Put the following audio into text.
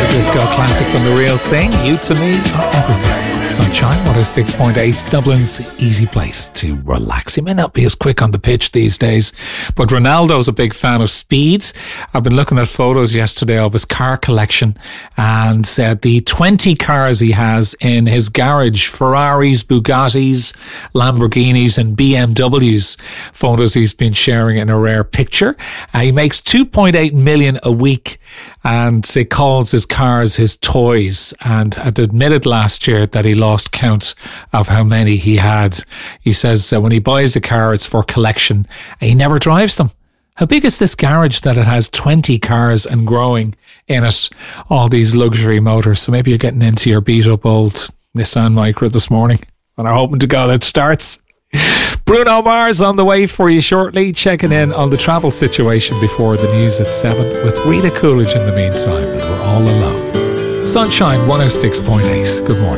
Disco classic from The Real Thing. You to me are everything. Sunshine 106.8, Dublin's easy place to relax. He may not be as quick on the pitch these days, but Ronaldo's a big fan of speed. I've been looking at photos yesterday of his car collection and the 20 cars he has in his garage, Ferraris, Bugattis, Lamborghinis and BMWs. Photos he's been sharing in a rare picture. He makes 2.8 million a week and he calls his cars his toys, and had admitted last year that he lost count of how many he had. He says when he buys a car, it's for collection. He never drives them. How big is this garage that it has 20 cars and growing in it? All these luxury motors. So maybe you're getting into your beat up old Nissan Micra this morning and are hoping to God it starts. Bruno Mars on the way for you shortly, checking in on the travel situation before the news at 7 with Rita Coolidge in the meantime, and we're all alone. Sunshine 106.8. Good morning.